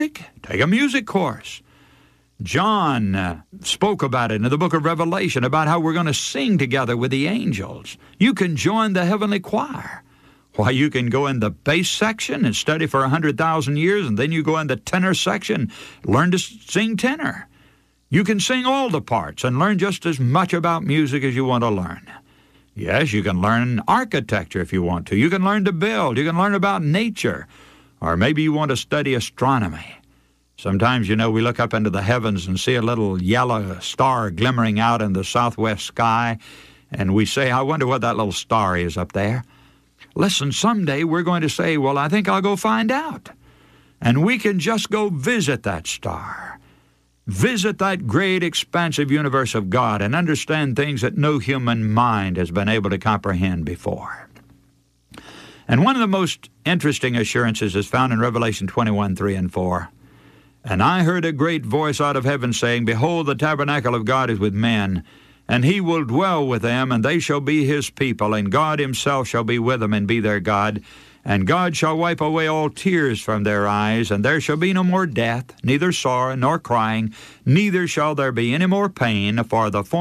Take a music course. John spoke about it in the book of Revelation, about how we're going to sing together with the angels. You can join the heavenly choir. Why, you can go in the bass section and study for 100,000 years, and then you go in the tenor section, learn to sing tenor. You can sing all the parts and learn just as much about music as you want to learn. Yes, you can learn architecture if you want to. You can learn to build. You can learn about nature. Or maybe you want to study astronomy. Sometimes, we look up into the heavens and see a little yellow star glimmering out in the southwest sky, and we say, I wonder what that little star is up there. Listen, someday we're going to say, well, I think I'll go find out. And we can just go visit that star. Visit that great, expansive universe of God and understand things that no human mind has been able to comprehend before. And one of the most interesting assurances is found in Revelation 21:3 and 4. And I heard a great voice out of heaven saying, Behold, the tabernacle of God is with men, and he will dwell with them, and they shall be his people, and God himself shall be with them and be their God. And God shall wipe away all tears from their eyes, and there shall be no more death, neither sorrow nor crying, neither shall there be any more pain, for the